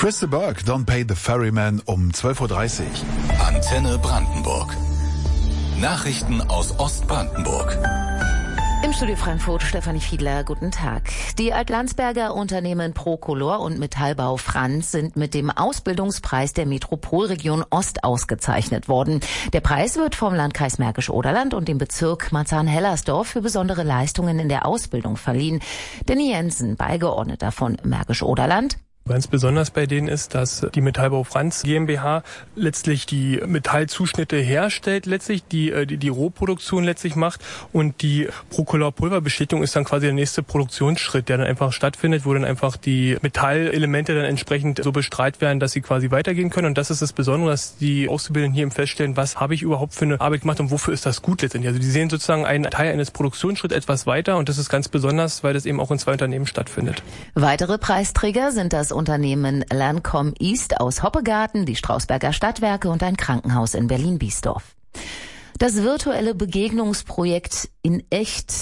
Chris de Burgh, Don't Pay the Ferryman um 12.30 Uhr. Antenne Brandenburg. Nachrichten aus Ostbrandenburg. Im Studio Frankfurt Stefanie Fiedler, guten Tag. Die Altlandsberger Unternehmen Procolor und Metallbau Franz sind mit dem Ausbildungspreis der Metropolregion Ost ausgezeichnet worden. Der Preis wird vom Landkreis Märkisch-Oderland und dem Bezirk Marzahn-Hellersdorf für besondere Leistungen in der Ausbildung verliehen. Danny Jensen, Beigeordneter von Märkisch-Oderland. Ganz besonders bei denen ist, dass die Metallbau Franz GmbH letztlich die Metallzuschnitte herstellt, letztlich die Rohproduktion letztlich macht, und die Procolor Pulverbeschichtung ist dann quasi der nächste Produktionsschritt, der dann einfach stattfindet, wo dann einfach die Metallelemente dann entsprechend so bestrahlt werden, dass sie quasi weitergehen können. Und das ist das Besondere, dass die Auszubildenden hier eben feststellen, was habe ich überhaupt für eine Arbeit gemacht und wofür ist das gut letztendlich. Also die sehen sozusagen einen Teil eines Produktionsschritts etwas weiter, und das ist ganz besonders, weil das eben auch in 2 Unternehmen stattfindet. Weitere Preisträger sind das Unternehmen Lancom East aus Hoppegarten, die Strausberger Stadtwerke und ein Krankenhaus in Berlin-Biesdorf. Das virtuelle Begegnungsprojekt In Echt